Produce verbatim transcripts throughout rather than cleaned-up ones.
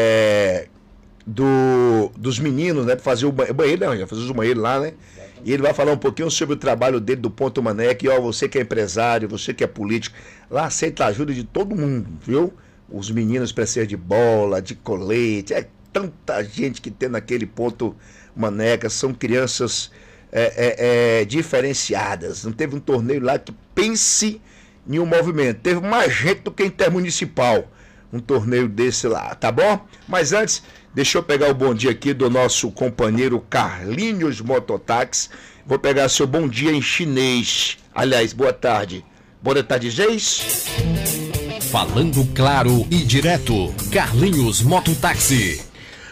é, do, dos meninos, né? Para fazer o banheiro, né? Fazer os banheiros lá, né? E ele vai falar um pouquinho sobre o trabalho dele do Ponto Mané, que, ó, você que é empresário, você que é político, lá aceita a ajuda de todo mundo, viu? Os meninos precisam de bola, de colete, é tanta gente que tem naquele Ponto Maneca, são crianças é, é, é, diferenciadas. Não teve um torneio lá que pense em um movimento, teve mais gente do que intermunicipal, um torneio desse lá, tá bom? Mas antes, deixa eu pegar o bom dia aqui do nosso companheiro Carlinhos Mototáxi. Vou pegar seu bom dia em chinês. Aliás, boa tarde. Boa tarde, Geis. Falando claro e direto, Carlinhos Mototáxi.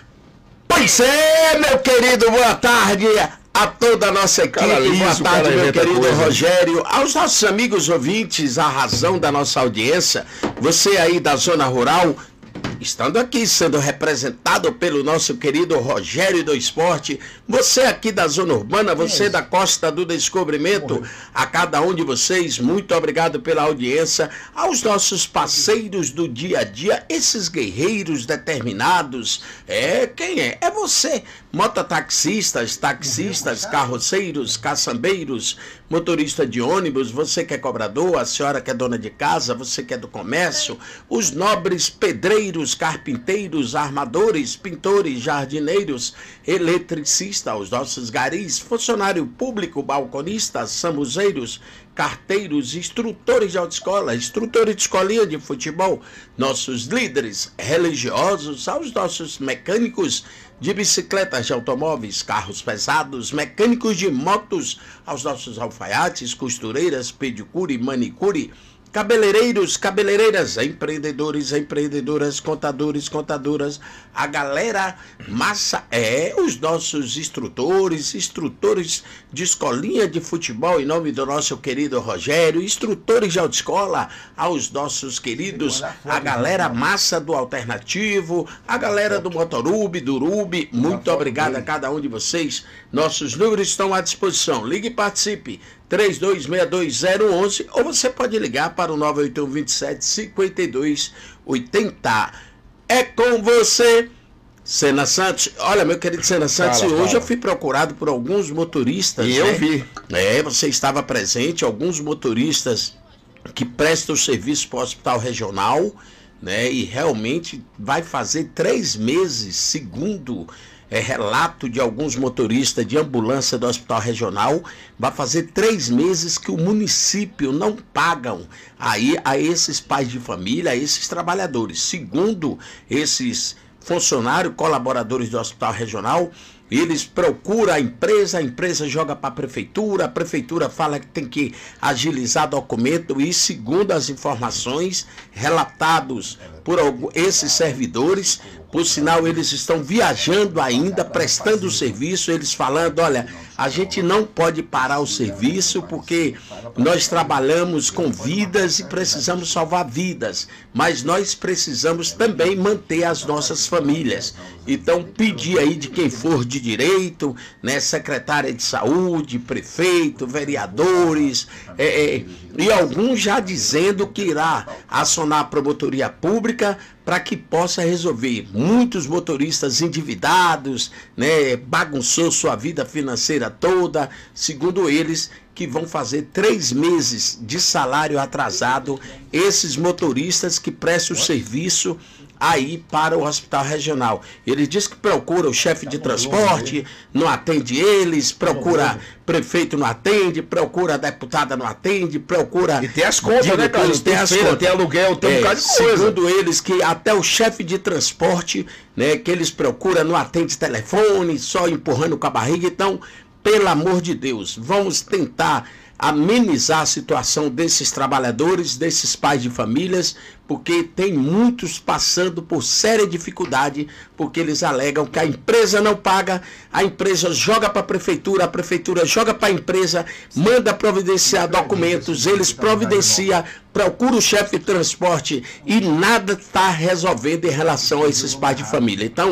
Pois é, meu querido, boa tarde a toda a nossa equipe. Carlinhos, boa tarde, meu querido coisa. Rogério. Aos nossos amigos ouvintes, a razão da nossa audiência, você aí da zona rural, estando aqui sendo representado pelo nosso querido Rogério do Esporte, você aqui da zona urbana, você da Costa do Descobrimento, a cada um de vocês, muito obrigado pela audiência, aos nossos parceiros do dia a dia, esses guerreiros determinados, é, quem é? É você, mototaxistas, taxistas, carroceiros, caçambeiros, motorista de ônibus, você que é cobrador, a senhora que é dona de casa, você que é do comércio, os nobres pedreiros, carpinteiros, armadores, pintores, jardineiros, eletricistas, os nossos garis, funcionário público, balconistas, samuzeiros, carteiros, instrutores de autoescola, instrutores de escolinha de futebol, nossos líderes religiosos, aos nossos mecânicos de bicicletas, de automóveis, carros pesados, mecânicos de motos, aos nossos alfaiates, costureiras, pedicure, manicure, cabeleireiros, cabeleireiras, empreendedores, empreendedoras, contadores, contadoras, a galera massa, é, os nossos instrutores, instrutores de escolinha de futebol, em nome do nosso querido Rogério, instrutores de autoescola, aos nossos queridos, a galera massa do alternativo, a galera do Motorub, do Urub, muito obrigado a cada um de vocês. Nossos números estão à disposição. Ligue e participe. três dois seis dois zero um um ou você pode ligar para o nove oito um, dois sete, cinco dois oito zero. É com você, Sena Santos. Olha, meu querido Sena Santos, fala, hoje fala. Eu fui procurado por alguns motoristas. E né? eu vi. É, você estava presente, alguns motoristas que prestam serviço para o Hospital Regional, né? E realmente vai fazer três meses, segundo... É relato de alguns motoristas de ambulância do Hospital Regional, vai fazer três meses que o município não pagam aí a esses pais de família, a esses trabalhadores. Segundo esses funcionários, colaboradores do Hospital Regional, eles procuram a empresa, a empresa joga para a prefeitura, a prefeitura fala que tem que agilizar documento e, segundo as informações relatados por esses servidores, por sinal eles estão viajando ainda, prestando o serviço, eles falando, olha, a gente não pode parar o serviço porque nós trabalhamos com vidas e precisamos salvar vidas, mas nós precisamos também manter as nossas famílias. Então, pedir aí de quem for de direito, né, secretária de saúde, prefeito, vereadores, é, é, e alguns já dizendo que irá acionar a promotoria pública para que possa resolver. Muitos motoristas endividados, né, bagunçou sua vida financeira toda, segundo eles, que vão fazer três meses de salário atrasado, esses motoristas que prestam o serviço aí para o Hospital Regional. Ele diz que procura o chefe de transporte, não atende eles, procura prefeito, não atende, procura a deputada, não atende, procura... E tem as contas, né, Carlos? Tem, tem as feira, contas. Tem aluguel, tem é, um bocado de coisa. Segundo eles, que até o chefe de transporte, né, que eles procuram, não atende telefone, só empurrando com a barriga. Então, pelo amor de Deus, vamos tentar amenizar a situação desses trabalhadores, desses pais de famílias, porque tem muitos passando por séria dificuldade, porque eles alegam que a empresa não paga, a empresa joga para a prefeitura, a prefeitura joga para a empresa, manda providenciar documentos, eles providenciam, procura o chefe de transporte e nada está resolvendo em relação a esses pais de família. Então,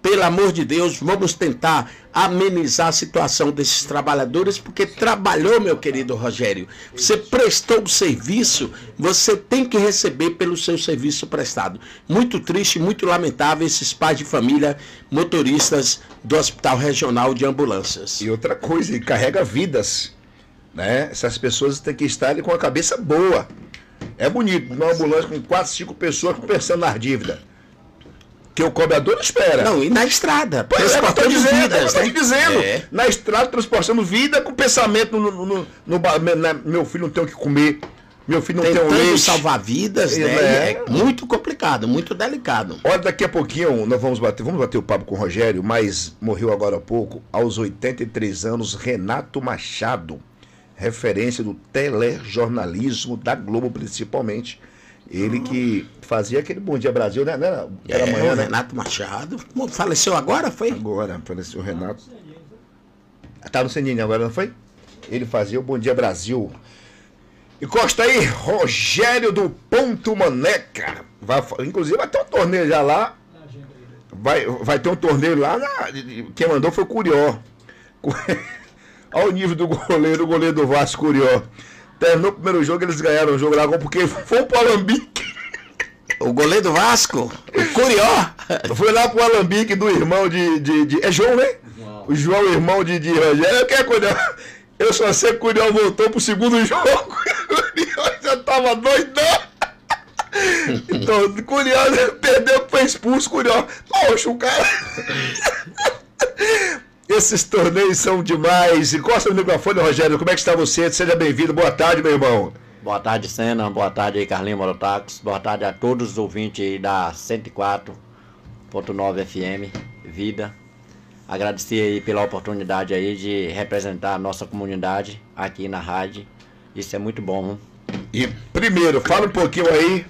pelo amor de Deus, vamos tentar amenizar a situação desses trabalhadores, porque trabalhou, meu querido Rogério. Você prestou o serviço, você tem que receber pelo seu serviço prestado. Muito triste, muito lamentável esses pais de família motoristas do Hospital Regional de Ambulâncias. E outra coisa, ele carrega vidas, né? Essas pessoas têm que estar ali com a cabeça boa. É bonito, uma ambulância com quatro, cinco pessoas pensando nas dívidas. Que o cobrador espera. Não, e na estrada, pois transportando é, dizendo, vidas, é, né? dizendo. É. Na estrada, transportando vida com pensamento no, no, no, no, na, meu filho não tem o que comer, meu filho não Tentando tem o leite. salvar vidas, né? É. é muito complicado, muito delicado. Olha, daqui a pouquinho nós vamos bater, vamos bater o papo com o Rogério, mas morreu agora há pouco, aos oitenta e três anos, Renato Machado, referência do telejornalismo da Globo principalmente. Ele que fazia aquele Bom Dia Brasil, né? Era é, amanhã, o né? Renato Machado. Faleceu agora, foi? Agora, faleceu o Renato. Tá no Seninho agora, não foi? Ele fazia o Bom Dia Brasil. E Costa aí, Rogério do Ponto Maneca. Vai, inclusive vai ter um torneio já lá. Vai, vai ter um torneio lá. Na, quem mandou foi o Curió. Olha o nível do goleiro, o goleiro do Vasco, Curió. Terminou o primeiro jogo, eles ganharam o jogo lá, porque foi pro Alambique. O goleiro do Vasco, o Curió. Foi lá pro Alambique do irmão de, de, de... É João, né? João. O João, irmão de, de Rogério. Eu quero Curió. Eu só sei que o Curió voltou pro segundo jogo. O Curió já tava doidão. Então, o Curió perdeu, foi expulso, o Curió. Poxa, o cara... Esses torneios são demais. Encosta no microfone, Rogério. Como é que está você? Seja bem-vindo. Boa tarde, meu irmão. Boa tarde, Senna. Boa tarde aí, Carlinhos Mototáxi. Boa tarde a todos os ouvintes aí da cento e quatro ponto nove F M, Vida. Agradecer aí pela oportunidade aí de representar a nossa comunidade aqui na rádio. Isso é muito bom, hein? E primeiro, fala um pouquinho aí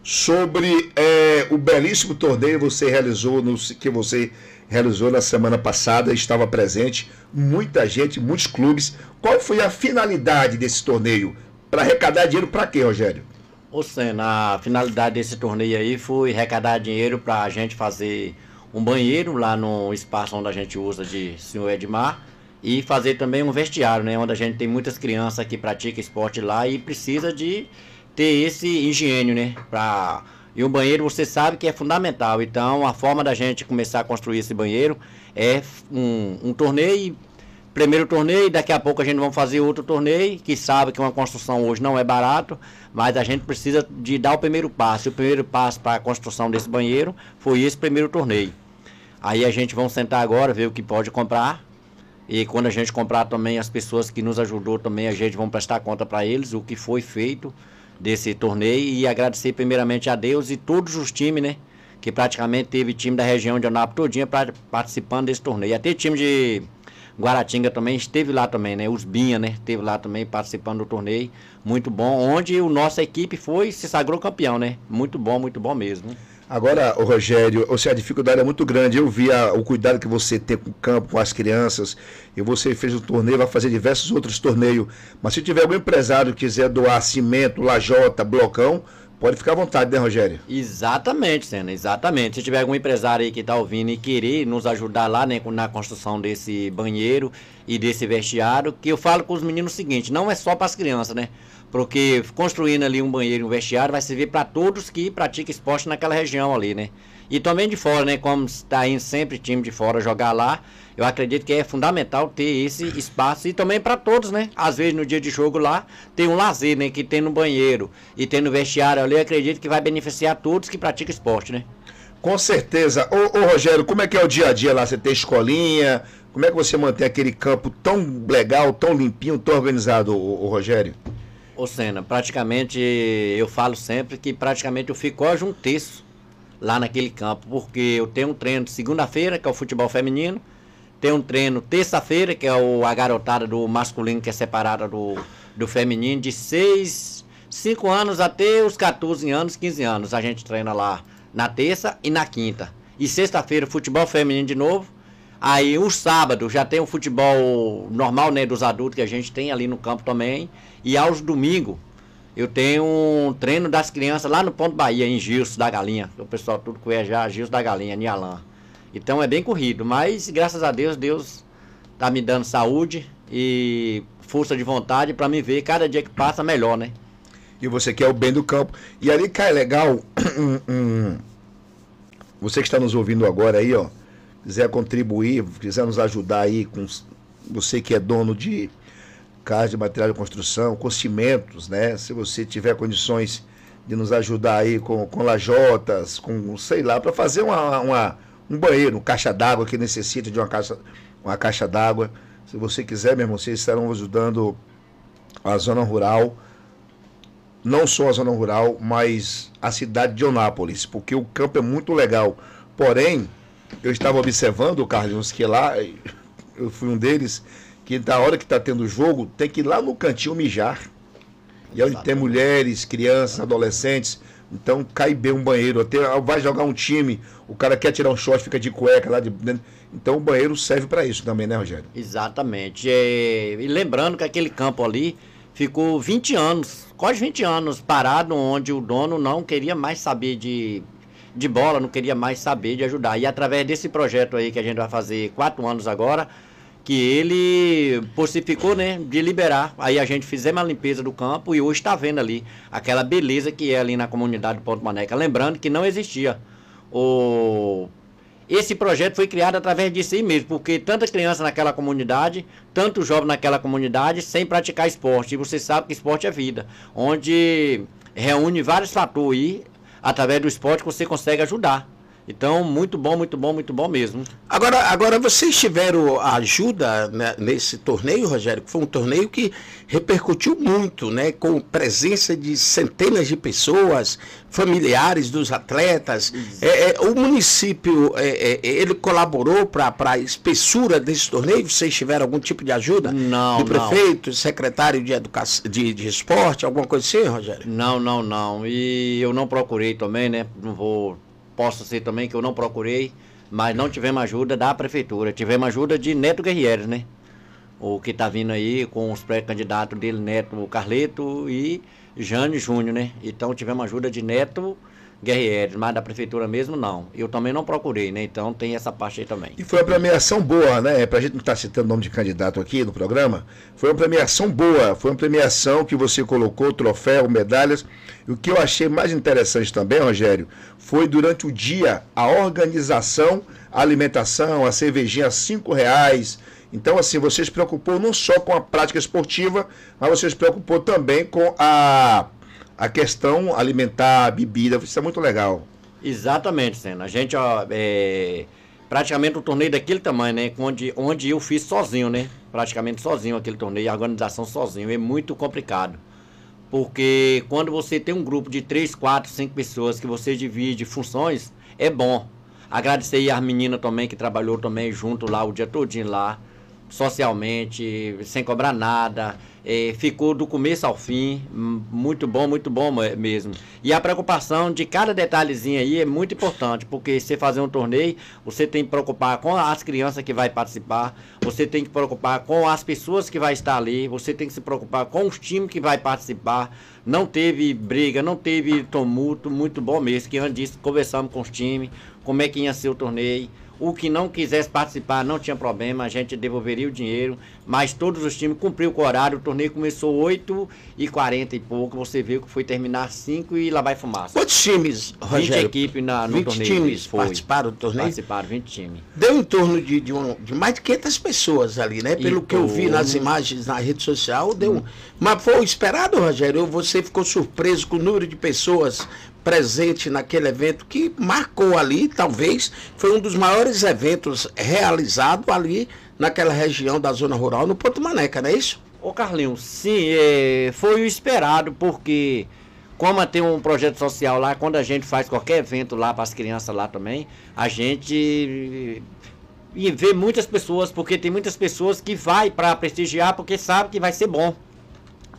sobre é, o belíssimo torneio que você realizou, no, que você realizou na semana passada, estava presente, muita gente, muitos clubes. Qual foi a finalidade desse torneio? Para arrecadar dinheiro para quê, Rogério? Ô Senna, a finalidade desse torneio aí foi arrecadar dinheiro para a gente fazer um banheiro lá no espaço onde a gente usa de Senhor Edmar e fazer também um vestiário, né, onde a gente tem muitas crianças que praticam esporte lá e precisa de ter esse higiene, né, para... E o banheiro você sabe que é fundamental. Então a forma da gente começar a construir esse banheiro é um, um torneio, primeiro torneio, daqui a pouco a gente vai fazer outro torneio, que sabe que uma construção hoje não é barato, mas a gente precisa de dar o primeiro passo. E o primeiro passo para a construção desse banheiro foi esse primeiro torneio. Aí a gente vai sentar agora, ver o que pode comprar. E quando a gente comprar também, as pessoas que nos ajudou também, a gente vai prestar conta para eles, o que foi feito desse torneio, e agradecer primeiramente a Deus e todos os times, né, que praticamente teve time da região de Anápolis todinha pra, participando desse torneio. Até time de Guaratinga também esteve lá também, né, os Binha, né, esteve lá também participando do torneio, muito bom, onde a nossa equipe foi, se sagrou campeão, né, muito bom, muito bom mesmo, né? Agora, o Rogério, ou seja, a dificuldade é muito grande. Eu vi a, o cuidado que você tem com o campo, com as crianças, e você fez um torneio, vai fazer diversos outros torneios. Mas se tiver algum empresário que quiser doar cimento, lajota, blocão, pode ficar à vontade, né, Rogério? Exatamente, Senna, exatamente. Se tiver algum empresário aí que está ouvindo e querer nos ajudar lá, né, na construção desse banheiro e desse vestiário, que eu falo com os meninos o seguinte, não é só para as crianças, né? Porque construindo ali um banheiro e um vestiário vai servir para todos que praticam esporte naquela região ali, né? E também de fora, né? Como está indo sempre time de fora jogar lá, eu acredito que é fundamental ter esse espaço e também para todos, né? Às vezes no dia de jogo lá tem um lazer, né? Que tem no banheiro e tem no vestiário ali, eu acredito que vai beneficiar todos que praticam esporte, né? Com certeza. Ô, ô Rogério, como é que é o dia a dia lá? Você tem escolinha? Como é que você mantém aquele campo tão legal, tão limpinho, tão organizado, ô, ô Rogério? Ô Senna, praticamente eu falo sempre que praticamente eu fico hoje um terço lá naquele campo, porque eu tenho um treino de segunda-feira, que é o futebol feminino, tenho um treino terça-feira, que é o, a garotada do masculino, que é separada do, do feminino, de seis, cinco anos até os quatorze anos, quinze anos. A gente treina lá na terça e na quinta. E sexta-feira, futebol feminino de novo. Aí o sábado já tem o futebol normal, né, dos adultos que a gente tem ali no campo também. E aos domingos eu tenho um treino das crianças lá no Ponto Bahia, em Gilson da Galinha. O pessoal tudo conhece já, Gilson da Galinha, Nialã. Então é bem corrido, mas graças a Deus, Deus tá me dando saúde e força de vontade para me ver cada dia que passa melhor, né? E você quer o bem do campo. E ali cai legal, um, um, você que está nos ouvindo agora aí, ó, quiser contribuir, quiser nos ajudar aí, com você que é dono de casa de material de construção, com cimentos, né? Se você tiver condições de nos ajudar aí com, com lajotas, com, sei lá, para fazer uma, uma, um banheiro, um caixa d'água que necessita de uma caixa, uma caixa d'água. Se você quiser, meu irmão, vocês estarão ajudando a zona rural, não só a zona rural, mas a cidade de Eunápolis, porque o campo é muito legal. Porém, eu estava observando, Carlinhos, que lá, eu fui um deles, que na hora que está tendo jogo, tem que ir lá no cantinho mijar. E é onde tem mulheres, crianças, adolescentes. Então cai bem um banheiro. Até vai jogar um time, o cara quer tirar um short, fica de cueca lá de dentro. Então o banheiro serve para isso também, né, Rogério? Exatamente. É, e lembrando que aquele campo ali ficou vinte anos, quase vinte anos parado, onde o dono não queria mais saber de, de bola, não queria mais saber de ajudar. E através desse projeto aí que a gente vai fazer quatro anos agora, que ele possificou, né, de liberar. Aí a gente fizemos a limpeza do campo e hoje está vendo ali aquela beleza que é ali na comunidade do Ponto Maneca. Lembrando que não existia. O... Esse projeto foi criado através disso aí mesmo, porque tanta criança naquela comunidade, tanto jovem naquela comunidade, sem praticar esporte. E você sabe que esporte é vida, onde reúne vários fatores aí, através do esporte que você consegue ajudar. Então, muito bom, muito bom, muito bom mesmo. Agora, agora vocês tiveram ajuda, né, nesse torneio, Rogério, que foi um torneio que repercutiu muito, né, com presença de centenas de pessoas, familiares dos atletas. É, é, o município, é, é, ele colaborou para a espessura desse torneio? Vocês tiveram algum tipo de ajuda? Não, do prefeito, não. secretário de, educação, de, de esporte, alguma coisa assim, Rogério? Não, não, não. E eu não procurei também, né, não vou... Posso ser também que eu não procurei, mas não tivemos ajuda da prefeitura. Tivemos ajuda de Neto Guerrieres, né? O que está vindo aí com os pré-candidatos dele, Neto Carleto e Jane Júnior, né? Então tivemos ajuda de Neto Guerrieres, mas da prefeitura mesmo não. Eu também não procurei, né? Então tem essa parte aí também. E foi uma premiação boa, né? Pra gente não estar citando o nome de candidato aqui no programa, foi uma premiação boa, foi uma premiação que você colocou, troféu, medalhas. E o que eu achei mais interessante também, Rogério, foi durante o dia a organização, a alimentação, a cervejinha a cinco reais. Então, assim, você se preocupou não só com a prática esportiva, mas você se preocupou também com a... a questão alimentar, a bebida, isso é muito legal. Exatamente, Senna. A gente, ó, é, praticamente um torneio daquele tamanho, né? Onde, onde eu fiz sozinho, né? Praticamente sozinho aquele torneio, a organização sozinho. É muito complicado. Porque quando você tem um grupo de três, quatro, cinco pessoas que você divide funções, é bom. Agradecer aí às meninas também que trabalhou também junto lá o dia todinho lá, socialmente, sem cobrar nada. É, ficou do começo ao fim, muito bom, muito bom mesmo. E a preocupação de cada detalhezinho aí é muito importante, porque você fazer um torneio, você tem que preocupar com as crianças que vai participar, você tem que preocupar com as pessoas que vai estar ali, você tem que se preocupar com os times que vai participar. Não teve briga, não teve tumulto, muito bom mesmo, que antes disso conversamos com os times, como é que ia ser o torneio. O que não quisesse participar não tinha problema, a gente devolveria o dinheiro, mas todos os times cumpriram com o horário. O torneio começou oito e quarenta e pouco, você viu que foi terminar cinco e lá vai fumaça. Quantos times, Rogério? vinte equipes na, no vinte torneio. times foi. participaram do torneio? Participaram, vinte times. Deu em torno de, de, um, de mais de quinhentas pessoas ali, né? Pelo E que eu vi torno... nas imagens na rede social, deu. Hum. Mas foi esperado, Rogério? Ou você ficou surpreso com o número de pessoas presente naquele evento que marcou ali, talvez, foi um dos maiores eventos realizados ali naquela região da zona rural, no Ponto Maneca, não é isso? Ô Carlinhos, sim, é, foi o esperado, porque como tem um projeto social lá, quando a gente faz qualquer evento lá para as crianças lá também, a gente vê muitas pessoas, porque tem muitas pessoas que vai para prestigiar, porque sabe que vai ser bom.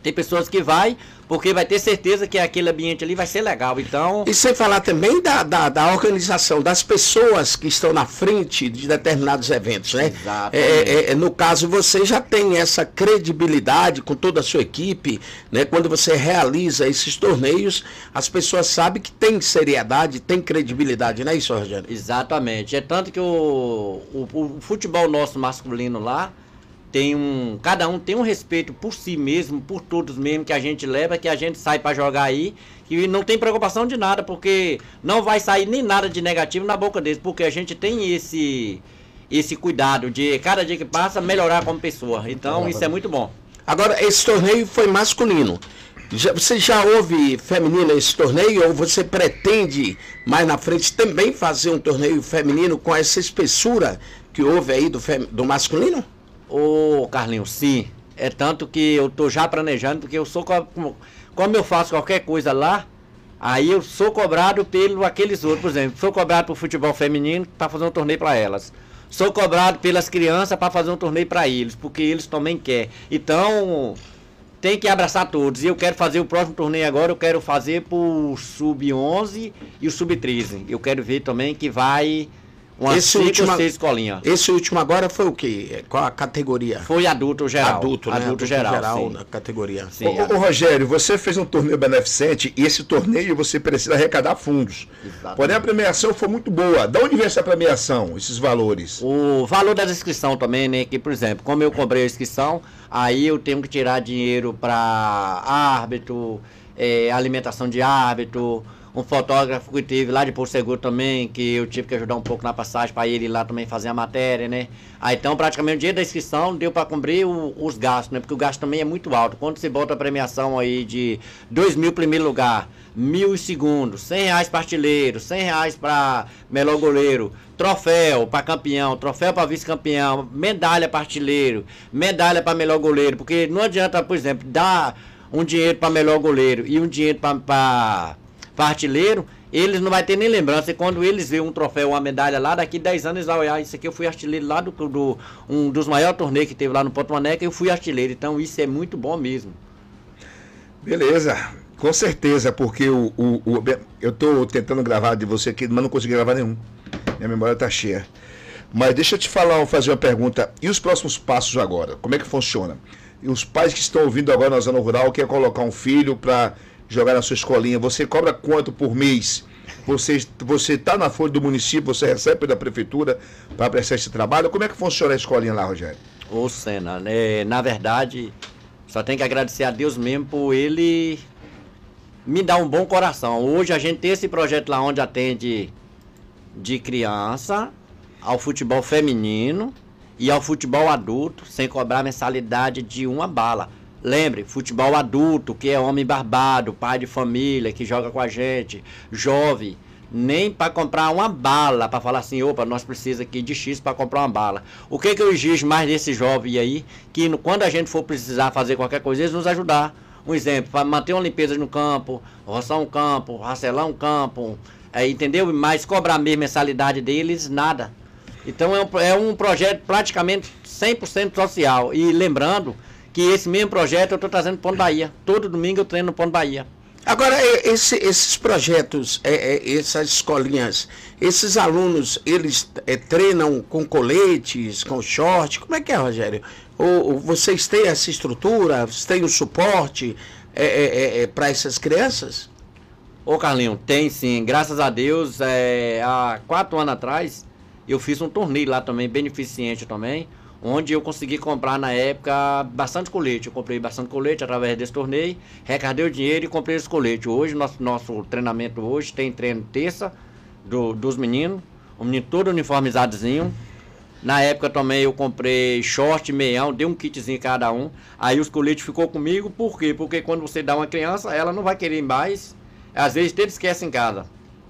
Tem pessoas que vai, porque vai ter certeza que aquele ambiente ali vai ser legal. Então... E sem falar também da, da, da organização, das pessoas que estão na frente de determinados eventos, né? É, é, no caso, você já tem essa credibilidade com toda a sua equipe, né? Quando você realiza esses torneios, as pessoas sabem que tem seriedade, tem credibilidade, não é isso, Rogério? Exatamente. É tanto que o, o, o futebol nosso masculino lá, tem um, cada um tem um respeito por si mesmo, por todos mesmo, que a gente leva, que a gente sai para jogar aí, e não tem preocupação de nada, porque não vai sair nem nada de negativo na boca deles, porque a gente tem esse, esse cuidado de, cada dia que passa, melhorar como pessoa. Então, isso é muito bom. Agora, esse torneio foi masculino. Já, você já houve feminino esse torneio, ou você pretende, mais na frente, também fazer um torneio feminino com essa espessura que houve aí do, fem, do masculino? Ô, Carlinhos, sim. É tanto que eu tô já planejando, porque eu sou, como, como eu faço qualquer coisa lá, aí eu sou cobrado pelo aqueles outros, por exemplo, sou cobrado pro futebol feminino para fazer um torneio para elas. Sou cobrado pelas crianças para fazer um torneio para eles, porque eles também querem. Então, tem que abraçar todos. E eu quero fazer o próximo torneio agora, eu quero fazer pro sub onze e o sub treze. Eu quero ver também que vai... Uma esse último, escolinha. Esse último agora foi o quê? Qual a categoria? Foi adulto geral. Adulto, né? Adulto, adulto geral, geral na categoria. Sim, ô, ô, Rogério, você fez um torneio beneficente e esse torneio você precisa arrecadar fundos. Exatamente. Porém, a premiação foi muito boa. De onde vem essa premiação, esses valores? O valor da inscrição também, né? Que, por exemplo, como eu cobrei a inscrição, aí eu tenho que tirar dinheiro para árbitro, é, alimentação de árbitro, um fotógrafo que teve lá de Porto Seguro também, que eu tive que ajudar um pouco na passagem para ele ir lá também fazer a matéria, né? Aí então praticamente o dia da inscrição deu para cobrir o, os gastos, né? Porque o gasto também é muito alto. Quando você bota a premiação aí de dois mil primeiro lugar, mil em segundo, cem reais para artilheiro, cem reais para melhor goleiro, troféu para campeão, troféu para vice-campeão, medalha para artilheiro, medalha para melhor goleiro, porque não adianta, por exemplo, dar um dinheiro para melhor goleiro e um dinheiro para para artilheiro, eles não vai ter nem lembrança. E quando eles veem um troféu, uma medalha lá, daqui dez anos eles vão olhar, isso aqui eu fui artilheiro lá do, do um dos maiores torneios que teve lá no Ponto Maneca, eu fui artilheiro. Então isso é muito bom mesmo. Beleza, com certeza, porque o, o, o eu estou tentando gravar de você aqui, mas não consegui gravar nenhum. Minha memória está cheia. Mas deixa eu te falar, fazer uma pergunta. E os próximos passos agora? Como é que funciona? E os pais que estão ouvindo agora na zona rural querem colocar um filho para jogar na sua escolinha, você cobra quanto por mês? Você você está na folha do município, você recebe da prefeitura para prestar esse trabalho? Como é que funciona a escolinha lá, Rogério? Ô, Senna, né, na verdade, só tenho que agradecer a Deus mesmo por ele me dar um bom coração. Hoje a gente tem esse projeto lá onde atende de criança ao futebol feminino e ao futebol adulto, sem cobrar mensalidade de uma bala. Lembre, futebol adulto, que é homem barbado, pai de família, que joga com a gente, jovem, nem para comprar uma bala, para falar assim, opa, nós precisamos aqui de X para comprar uma bala. O que que eu exijo mais desse jovem aí, que no, quando a gente for precisar fazer qualquer coisa, eles nos ajudar. Um exemplo, para manter uma limpeza no campo, roçar um campo, racelar um campo, é, entendeu? Mas cobrar mesmo mensalidade deles, nada. Então é um, é um projeto praticamente cem por cento social. E lembrando que esse mesmo projeto eu estou trazendo para o Ponto Bahia. Todo domingo eu treino no Ponto Bahia. Agora, esse, esses projetos, é, é, essas escolinhas, esses alunos, eles é, treinam com coletes, com short? Como é que é, Rogério? Ou, ou vocês têm essa estrutura, vocês têm o suporte é, é, é, para essas crianças? Ô, Carlinhos, tem sim. Graças a Deus, é, há quatro anos atrás, eu fiz um torneio lá também, beneficente também, onde eu consegui comprar na época bastante colete. Eu comprei bastante colete através desse torneio, arrecadei o dinheiro e comprei esse colete. Hoje, nosso, nosso treinamento hoje tem treino terça do, dos meninos, o menino todo uniformizadozinho. Na época também eu comprei short, meião, dei um kitzinho cada um. Aí os coletes ficou comigo, por quê? Porque quando você dá uma criança, ela não vai querer ir mais, às vezes até esquece em casa.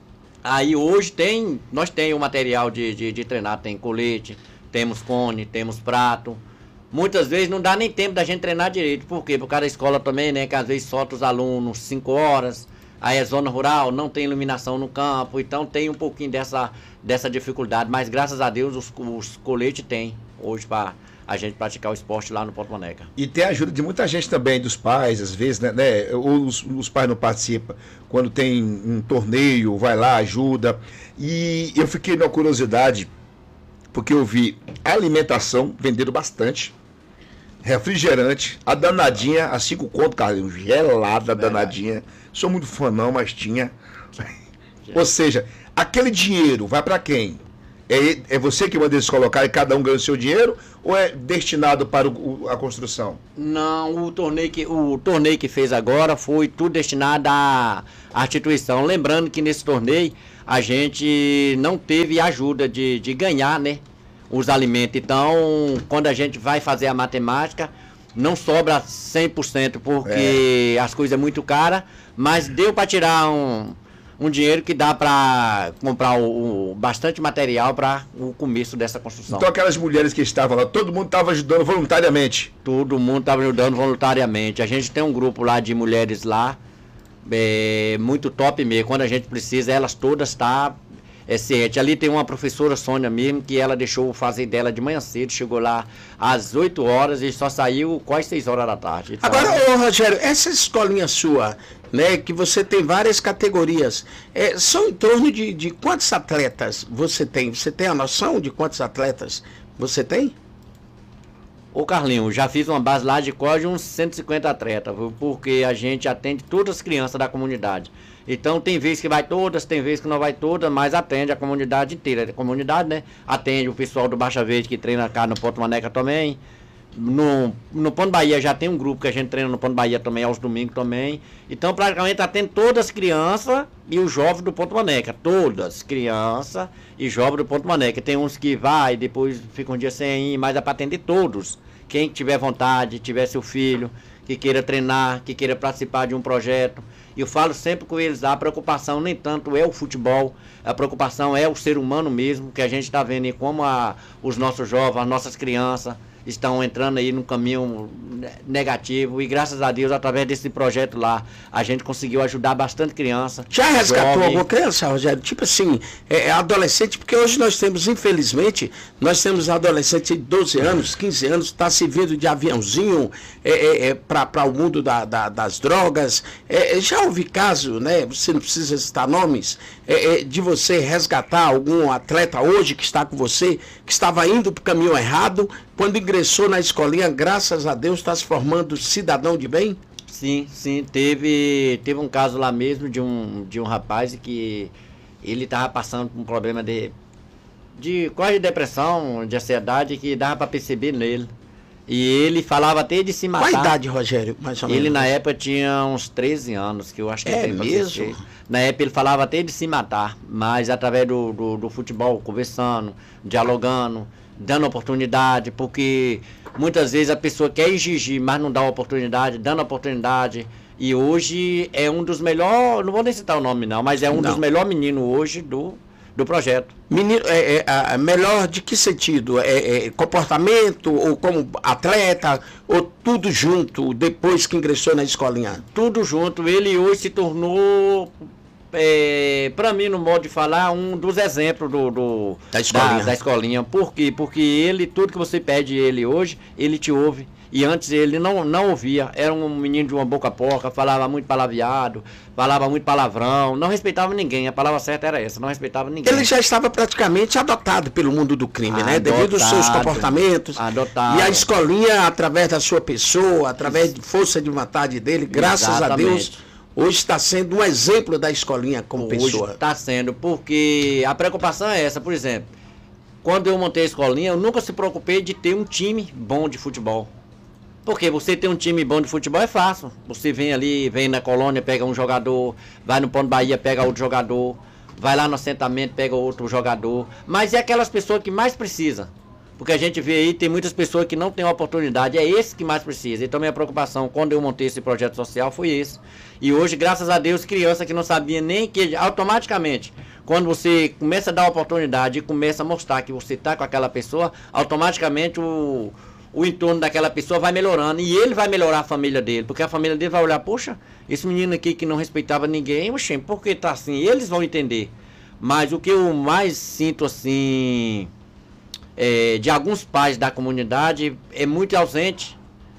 Aí hoje tem, nós tem o material de, de, de treinar, tem colete, temos cone, temos prato. Muitas vezes não dá nem tempo da gente treinar direito. Por quê? Por causa da escola também, né? Que às vezes solta os alunos cinco horas. Aí é zona rural, não tem iluminação no campo. Então tem um pouquinho dessa, dessa dificuldade. Mas graças a Deus os, os coletes tem hoje para a gente praticar o esporte lá no Ponto Maneca. E tem a ajuda de muita gente também, dos pais, às vezes, né? né? Os, os pais não participam. Quando tem um torneio, vai lá, ajuda. E eu fiquei na curiosidade, porque eu vi alimentação vendendo bastante, refrigerante, a danadinha, a cinco conto, Carlinhos, gelada a danadinha. Sou muito fã não, mas tinha. Ou seja, aquele dinheiro vai para quem? É, é você que manda eles colocar e cada um ganha o seu dinheiro, ou é destinado para o, a construção? Não, o torneio, que, o torneio que fez agora foi tudo destinado à, à instituição. Lembrando que nesse torneio a gente não teve ajuda de, de ganhar, né, os alimentos. Então, quando a gente vai fazer a matemática, não sobra cem por cento porque é. as coisas é muito caras, mas deu para tirar um... um dinheiro que dá para comprar o, o, bastante material para o começo dessa construção. Então aquelas mulheres que estavam lá, todo mundo estava ajudando voluntariamente? Todo mundo estava ajudando voluntariamente. A gente tem um grupo lá de mulheres lá, é, muito top mesmo. Quando a gente precisa, elas todas estão tá, é, ciente. Ali tem uma professora, Sônia mesmo, que ela deixou fazer dela de manhã cedo, chegou lá às oito horas e só saiu quase seis horas da tarde. Então, agora, ô Rogério, essa escolinha sua, né, que você tem várias categorias, é, são em torno de, de quantos atletas você tem? Você tem a noção de quantos atletas você tem? Ô Carlinhos, já fiz uma base lá de quase uns cento e cinquenta atletas, viu? Porque a gente atende todas as crianças da comunidade. Então tem vezes que vai todas, tem vezes que não vai todas, mas atende a comunidade inteira. A comunidade, né? Atende o pessoal do Baixa Verde que treina cá no Ponto Maneca também. No, no Ponto Bahia já tem um grupo que a gente treina no Ponto Bahia também, aos domingos também. Então praticamente atende todas as crianças e os jovens do Ponto Maneca. Todas, crianças e jovens do Ponto Maneca. Tem uns que vai, depois fica um dia sem ir, mas é para atender todos. Quem tiver vontade, tiver seu filho, que queira treinar, que queira participar de um projeto. E eu falo sempre com eles, a preocupação nem tanto é o futebol, a preocupação é o ser humano mesmo, que a gente está vendo aí como a, os nossos jovens, as nossas crianças estão entrando aí num caminho negativo e graças a Deus, através desse projeto lá, a gente conseguiu ajudar bastante criança. Já resgatou jovem. Alguma criança, Rogério? Tipo assim, é, é adolescente, porque hoje nós temos, infelizmente, nós temos adolescente de doze anos, quinze anos, está servindo de aviãozinho é, é, é, para o mundo da, da, das drogas. É, já houve caso, né? Você não precisa citar nomes, é, é, de você resgatar algum atleta hoje que está com você, que estava indo para o caminho errado, quando ingressou na escolinha, graças a Deus, está se formando cidadão de bem? Sim, sim. Teve, teve um caso lá mesmo de um, de um rapaz que ele estava passando por um problema de, de quase depressão, de ansiedade, que dava para perceber nele. E ele falava até de se matar. Qual a idade, Rogério? Mais ou menos? Ele na época tinha uns treze anos, que eu acho que é ele mesmo? Na época ele falava até de se matar, mas através do, do, do futebol, conversando, dialogando, dando oportunidade, porque muitas vezes a pessoa quer exigir, mas não dá oportunidade, dando oportunidade. E hoje é um dos melhores, não vou nem citar o nome não, mas é um não. dos melhores meninos hoje do, do projeto. Menino, é, é, é melhor de que sentido? É, é comportamento, ou como atleta, ou tudo junto, depois que ingressou na escolinha? Tudo junto. Ele hoje se tornou, é, para mim, no modo de falar, um dos exemplos do, do, da, escolinha. Da, da escolinha. Por quê? Porque ele, tudo que você pede ele hoje, ele te ouve. E antes ele não, não ouvia, era um menino de uma boca porca, falava muito palavreado, falava muito palavrão, não respeitava ninguém, a palavra certa era essa, não respeitava ninguém. Ele já estava praticamente adotado pelo mundo do crime, adotado, né? Devido aos seus comportamentos. Adotado. E a escolinha, através da sua pessoa, através de força de vontade dele, graças Exatamente. a Deus, hoje está sendo um exemplo da escolinha como hoje pessoa. Hoje está sendo, porque a preocupação é essa, por exemplo, quando eu montei a escolinha, eu nunca se preocupei de ter um time bom de futebol. Porque você ter um time bom de futebol é fácil. Você vem ali, vem na colônia, pega um jogador, vai no Ponto Bahia, pega outro jogador, vai lá no assentamento, pega outro jogador. Mas é aquelas pessoas que mais precisam. Porque a gente vê aí, tem muitas pessoas que não têm oportunidade, é esse que mais precisa. Então minha preocupação quando eu montei esse projeto social foi esse. E hoje, graças a Deus, criança que não sabia nem que, automaticamente, quando você começa a dar oportunidade e começa a mostrar que você está com aquela pessoa, automaticamente o... o entorno daquela pessoa vai melhorando e ele vai melhorar a família dele, porque a família dele vai olhar, poxa, esse menino aqui que não respeitava ninguém, oxê, por que tá assim? Eles vão entender. Mas o que eu mais sinto assim, é, de alguns pais da comunidade é muito ausente.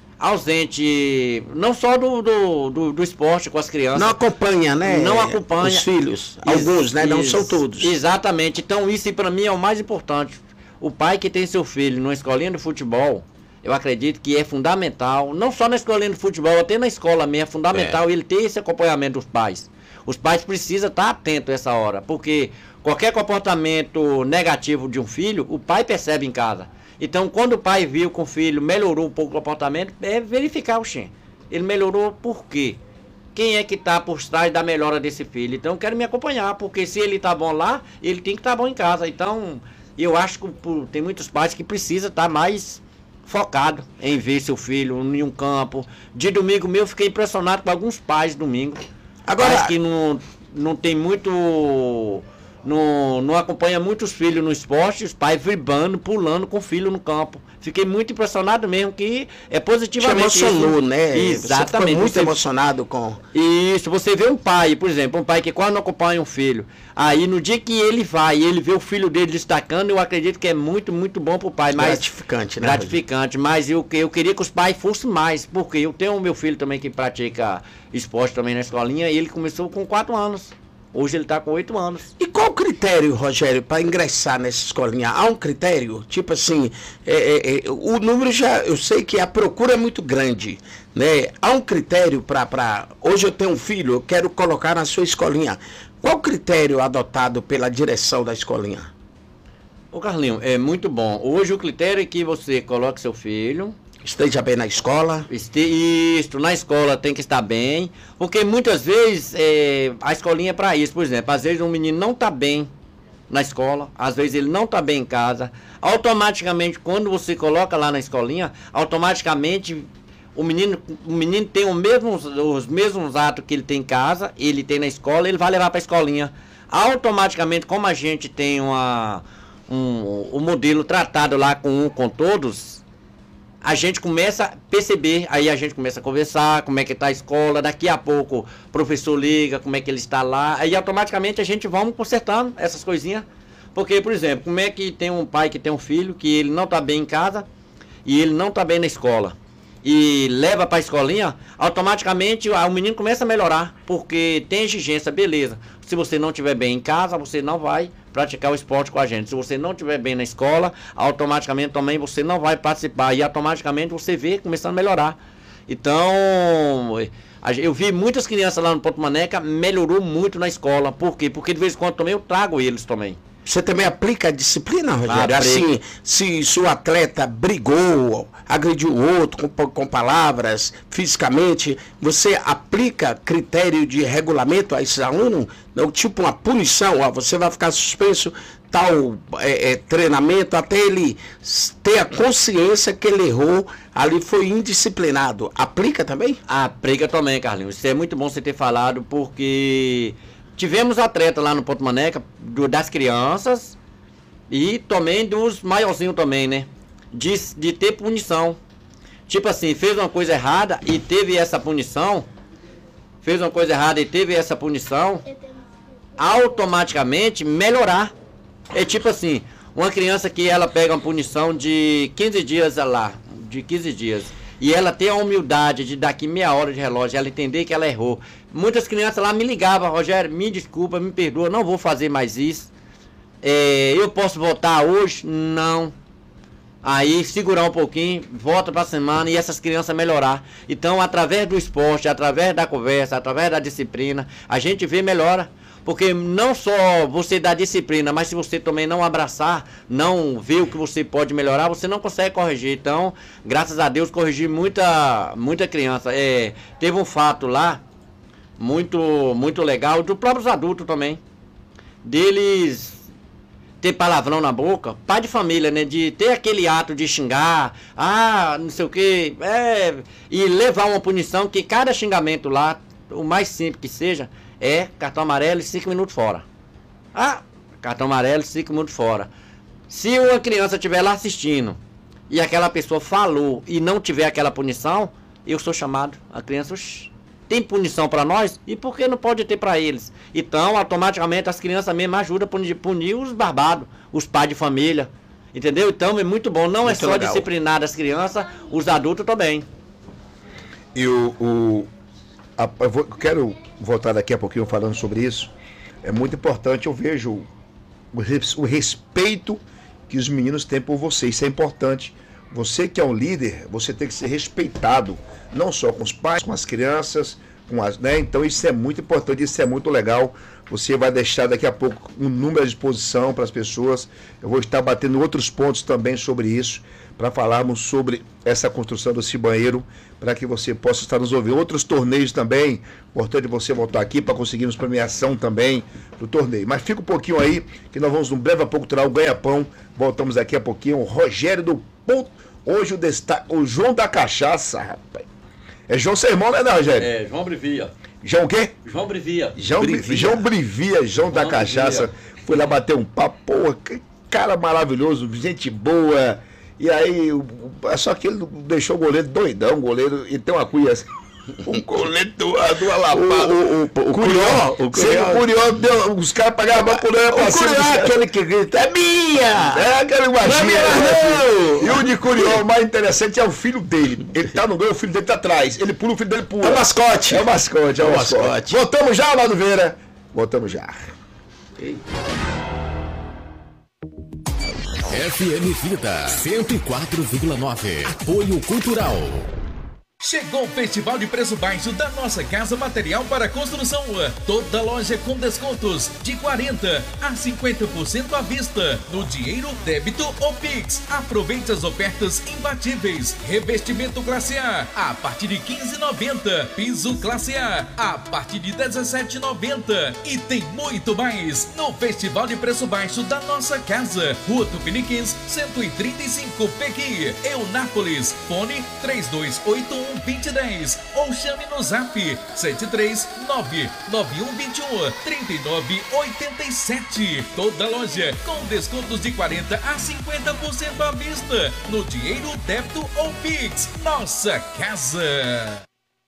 Ausente, não só do, do, do, do esporte com as crianças. Não acompanha, né? Não acompanha. Os filhos. Alguns, né? Não são todos. Exatamente. Então isso para mim é o mais importante. O pai que tem seu filho numa escolinha de futebol, eu acredito que é fundamental, não só na escolinha de futebol, até na escola mesmo, é fundamental é. ele ter esse acompanhamento dos pais. Os pais precisam estar atentos a essa hora, porque qualquer comportamento negativo de um filho, o pai percebe em casa. Então, quando o pai viu que o filho melhorou um pouco o comportamento, é verificar o Xen. Ele melhorou por quê? Quem é que está por trás da melhora desse filho? Então, eu quero me acompanhar, porque se ele está bom lá, ele tem que estar tá bom em casa. Então, eu acho que por, tem muitos pais que precisam estar tá mais focado em ver seu filho em um campo. De domingo meu, eu fiquei impressionado com alguns pais domingo. Agora, pais que não, não tem muito... Não, não acompanha muitos filhos no esporte, os pais vibrando, pulando com o filho no campo. Fiquei muito impressionado mesmo, que é positivamente. Te emocionou, isso. né? Exatamente. Você ficou muito você... emocionado com... Isso, você vê um pai, por exemplo, um pai que quase não acompanha um filho. Aí no dia que ele vai, ele vê o filho dele destacando, eu acredito que é muito, muito bom pro pai. Mas, gratificante, né? Gratificante, mas eu, eu queria que os pais fossem mais, porque eu tenho o meu filho também que pratica esporte também na escolinha, e ele começou com quatro anos. Hoje ele está com oito anos. E qual o critério, Rogério, para ingressar nessa escolinha? Há um critério? Tipo assim, é, é, é, o número já... Eu sei que a procura é muito grande, né? Há um critério para... Pra, hoje eu tenho um filho, eu quero colocar na sua escolinha. Qual o critério adotado pela direção da escolinha? Ô Carlinho, é muito bom. Hoje o critério é que você coloque seu filho... Esteja bem na escola. Este, isso, na escola tem que estar bem. Porque muitas vezes é, a escolinha é para isso. Por exemplo, às vezes um menino não está bem na escola, às vezes ele não está bem em casa. Automaticamente, quando você coloca lá na escolinha, automaticamente o menino, o menino tem o mesmo, os mesmos atos que ele tem em casa, ele tem na escola, ele vai levar para a escolinha. Automaticamente, como a gente tem uma, um, um modelo tratado lá com um com todos, a gente começa a perceber, aí a gente começa a conversar, como é que está a escola, daqui a pouco o professor liga, como é que ele está lá, aí automaticamente a gente vamos consertando essas coisinhas. Porque, por exemplo, como é que tem um pai que tem um filho que ele não está bem em casa e ele não está bem na escola, e leva para a escolinha, automaticamente o menino começa a melhorar, porque tem exigência, beleza. Se você não estiver bem em casa, você não vai praticar o esporte com a gente. Se você não estiver bem na escola, automaticamente também você não vai participar. E automaticamente você vê começando a melhorar. Então, eu vi muitas crianças lá no Ponto Maneca, melhorou muito na escola. Por quê? Porque de vez em quando também eu trago eles também. Você também aplica a disciplina, Rogério? Ah, assim, se, se o atleta brigou, agrediu o outro com, com palavras, fisicamente, você aplica critério de regulamento a esses alunos? Não, tipo uma punição, ó, você vai ficar suspenso, tal é, é, treinamento, até ele ter a consciência que ele errou, ali foi indisciplinado. Aplica também? Aplica também, Carlinhos. Isso é muito bom você ter falado, porque... Tivemos atleta lá no Ponto Maneca, do, das crianças e também dos maiorzinhos também, né? De, de ter punição. Tipo assim, fez uma coisa errada e teve essa punição. Fez uma coisa errada e teve essa punição. Automaticamente melhorar. É tipo assim, uma criança que ela pega uma punição de quinze dias lá, de quinze dias. E ela tem a humildade de daqui meia hora de relógio, ela entender que ela errou. Muitas crianças lá me ligavam, Rogério, me desculpa, me perdoa, não vou fazer mais isso. É, eu posso voltar hoje? Não. Aí, segurar um pouquinho, volta para a semana e essas crianças melhorar. Então, através do esporte, através da conversa, através da disciplina, a gente vê melhora. Porque não só você dá disciplina, mas se você também não abraçar, não ver o que você pode melhorar, você não consegue corrigir. Então, graças a Deus, corrigi muita, muita criança. É, teve um fato lá, muito, muito legal, dos próprios adultos também, deles ter palavrão na boca, pai de família, né, de ter aquele ato de xingar, ah, não sei o que, é, e levar uma punição que cada xingamento lá, o mais simples que seja, é cartão amarelo e cinco minutos fora. Ah, cartão amarelo e cinco minutos fora. Se uma criança estiver lá assistindo e aquela pessoa falou e não tiver aquela punição, eu sou chamado. A criança, oxi, tem punição para nós? E por que não pode ter para eles? Então, automaticamente, as crianças mesmo ajudam a punir, punir os barbados, os pais de família. Entendeu? Então é muito bom. Não muito é só legal. disciplinar as crianças, os adultos também. E o... o a, eu, vou, eu quero voltar daqui a pouquinho falando sobre isso. É muito importante, eu vejo o, res, o respeito que os meninos têm por você. Isso é importante. Você que é um líder, você tem que ser respeitado. Não só com os pais, com as crianças, com as, né? Então isso é muito importante, isso é muito legal. Você vai deixar daqui a pouco um número à disposição para as pessoas. Eu vou estar batendo outros pontos também sobre isso, para falarmos sobre essa construção desse banheiro, para que você possa estar nos ouvindo. Outros torneios também, importante você voltar aqui para conseguirmos premiação também do torneio. Mas fica um pouquinho aí, que nós vamos num breve a pouco tirar o ganha-pão. Voltamos daqui a pouquinho. O Rogério do Ponto. Hoje o destaque, o João da Cachaça, rapaz. É João Sermão, né, Rogério? É, João Brivia. João o quê? João Brivia. João Brivia, João, Brivia, João da Cachaça. Brivia. Fui lá bater um papo, pô, que cara maravilhoso, gente boa. E aí, só que ele deixou o goleiro doidão, o goleiro, e tem uma cuia assim. Um goleiro do, do Alapado. O, o, o, o Curió. O Curió deu. Os caras pagavam a Curió pra cima. O Curió é aquele que grita: é minha! É aquele baixinho. Não, e o de Curió, o mais interessante é o filho dele. Ele tá no gol, o filho dele tá atrás. Ele pula, o filho dele pula. É o mascote. É o mascote, é o mascote. mascote. Voltamos já, Lado Veira. Voltamos já. Ei. F M Vida cento e quatro vírgula nove. Apoio Cultural. Chegou o Festival de Preço Baixo da Nossa Casa Material para Construção. Toda loja com descontos de quarenta a cinquenta por cento à vista. No dinheiro, débito ou Pix. Aproveite as ofertas imbatíveis. Revestimento classe A a partir de quinze reais e noventa centavos. Piso classe A a partir de dezessete reais e noventa centavos. E tem muito mais no Festival de Preço Baixo da Nossa Casa. Rua Tupiniquins, cento e trinta e cinco, Pequi, Eunápolis. Fone três dois oito um vinte dez ou chame no zap sete três nove nove um dois um três nove oito sete. Toda loja com descontos de quarenta a cinquenta por cento à vista no dinheiro, débito ou Pix. Nossa Casa.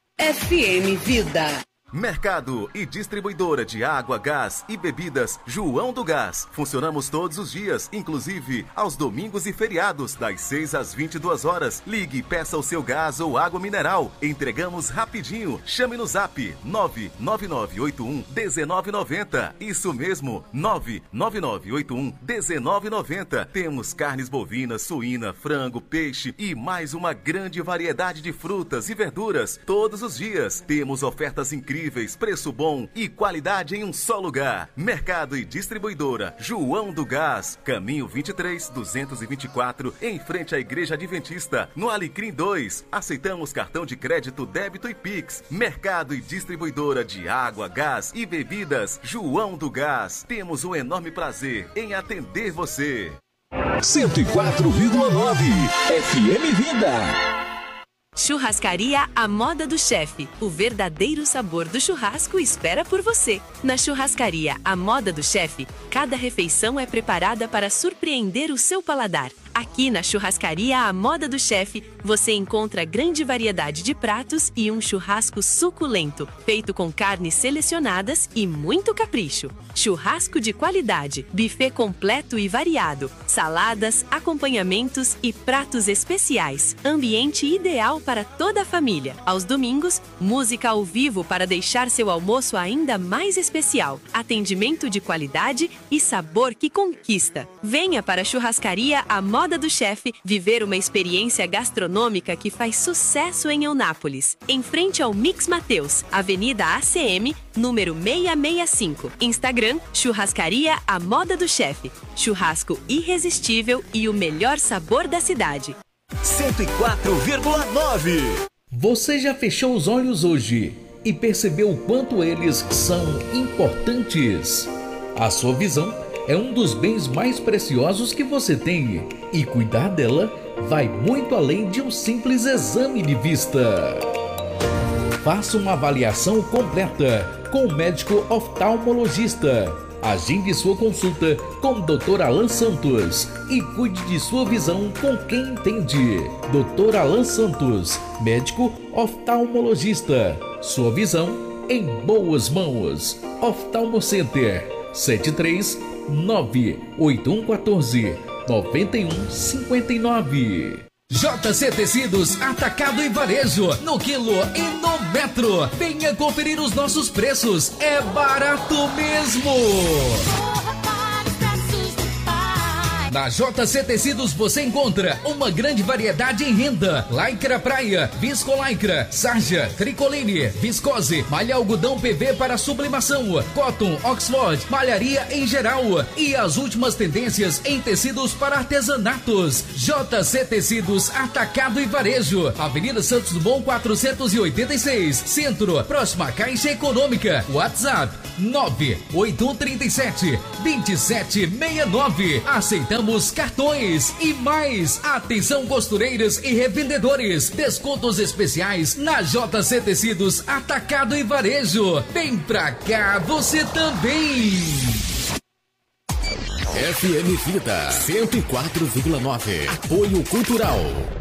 F M Vida. Mercado e distribuidora de água, gás e bebidas João do Gás. Funcionamos todos os dias, inclusive aos domingos e feriados, das seis às vinte e duas horas. Ligue e peça o seu gás ou água mineral. Entregamos rapidinho. Chame no zap nove nove nove oito um um nove nove zero. Isso mesmo, nove nove nove oito um um nove nove zero. Temos carnes bovinas, suína, frango, peixe e mais uma grande variedade de frutas e verduras todos os dias. Temos ofertas incríveis, preço bom e qualidade em um só lugar. Mercado e distribuidora João do Gás, caminho vinte e três, duzentos e vinte e quatro, em frente à Igreja Adventista, no Alecrim dois. Aceitamos cartão de crédito, débito e Pix. Mercado e distribuidora de água, gás e bebidas João do Gás. Temos um enorme prazer em atender você. cento e quatro vírgula nove F M Vida. Churrascaria A Moda do Chefe. O verdadeiro sabor do churrasco espera por você. Na Churrascaria A Moda do Chefe, cada refeição é preparada para surpreender o seu paladar. Aqui na Churrascaria A Moda do Chefe, você encontra grande variedade de pratos e um churrasco suculento, feito com carnes selecionadas e muito capricho. Churrasco de qualidade, buffet completo e variado, saladas, acompanhamentos e pratos especiais. Ambiente ideal para toda a família. Aos domingos, música ao vivo para deixar seu almoço ainda mais especial. Atendimento de qualidade e sabor que conquista. Venha para a Churrascaria A Moda do Chefe viver uma experiência gastronômica que faz sucesso em Eunápolis. Em frente ao Mix Mateus, Avenida A C M, número seiscentos e sessenta e cinco. Instagram, Churrascaria A Moda do Chefe. Churrasco irresistível e o melhor sabor da cidade. cento e quatro vírgula nove. Você já fechou os olhos hoje e percebeu o quanto eles são importantes? A sua visão é um dos bens mais preciosos que você tem, e cuidar dela vai muito além de um simples exame de vista. Faça uma avaliação completa com o médico oftalmologista. Agende sua consulta com o doutor Alan Santos e cuide de sua visão com quem entende. doutor Alan Santos, médico oftalmologista. Sua visão em boas mãos. Oftalmo Center, sete três nove oito um um quatro nove um cinco nove. J C Tecidos, atacado e varejo, no quilo e no metro. Venha conferir os nossos preços, é barato mesmo. Na J C Tecidos você encontra uma grande variedade em renda, lycra praia, viscolaicra, sarja, tricoline, viscose, malha algodão P V para sublimação, cotton, Oxford, malharia em geral e as últimas tendências em tecidos para artesanatos. J C Tecidos, atacado e varejo, Avenida Santos Dumont quatrocentos e oitenta e seis, Centro, próxima Caixa Econômica. WhatsApp nove oito um três sete, dois sete seis nove. Aceitamos cartões e mais. Atenção costureiras e revendedores, descontos especiais na J C Tecidos, atacado e varejo. Vem pra cá você também. F M Vida cento e quatro vírgula nove. Apoio Cultural.